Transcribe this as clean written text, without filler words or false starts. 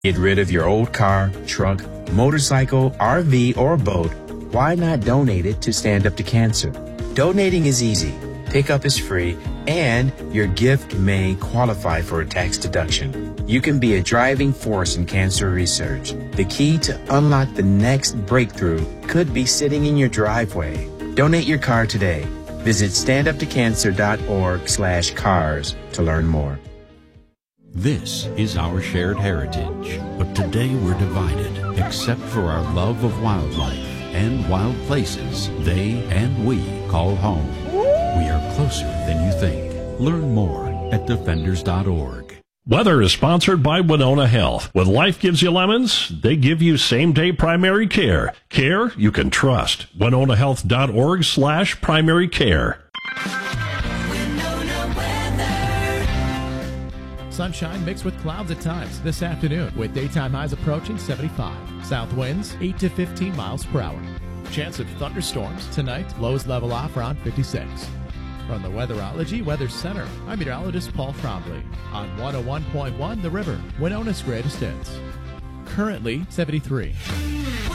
Get rid of your old car, truck, motorcycle, RV, or boat. Why not donate it to Stand Up to Cancer? Donating is easy. Pickup is free, and your gift may qualify for a tax deduction. You can be a driving force in cancer research. The key to unlock the next breakthrough could be sitting in your driveway. Donate your car today. Visit standuptocancer.org/cars to learn more. This is our shared heritage, but today we're divided, except for our love of wildlife and wild places they and we call home. We are closer than you think. Learn more at defenders.org. Weather is sponsored by Winona Health. When life gives you lemons, they give you same-day primary care. Care you can trust. WinonaHealth.org/primary care. Sunshine mixed with clouds at times this afternoon with daytime highs approaching 75. South winds 8 to 15 miles per hour. Chance of thunderstorms tonight. Lows level off around 56. From the Weatherology Weather Center, I'm meteorologist Paul Trombley on 101.1 The River, Winona's greatest hits. Currently 73.